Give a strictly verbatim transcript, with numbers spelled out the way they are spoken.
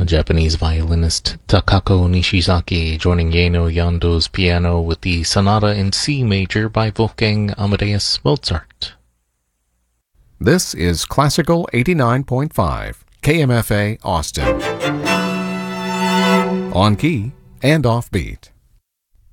Japanese violinist Takako Nishizaki joining Yano Yando's piano with the Sonata in C major by Wolfgang Amadeus Mozart. This is Classical eighty-nine point five, K M F A Austin. On key and off beat.